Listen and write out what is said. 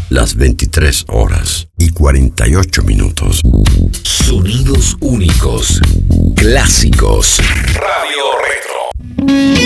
las 23 horas y 48 minutos. Sonidos únicos, clásicos. Radio Retro.